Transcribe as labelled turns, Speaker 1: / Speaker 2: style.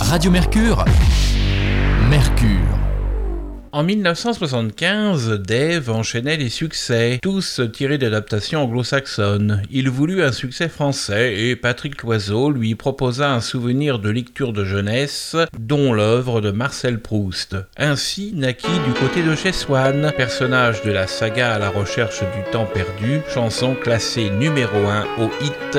Speaker 1: Radio Mercure. Mercure.
Speaker 2: En 1975, Dave enchaînait les succès, tous tirés d'adaptations anglo-saxonnes. Il voulut un succès français et Patrick Loiseau lui proposa un souvenir de lecture de jeunesse, dont l'œuvre de Marcel Proust. Ainsi naquit Du côté de chez Swann, personnage de la saga À la recherche du temps perdu, chanson classée numéro 1 au hit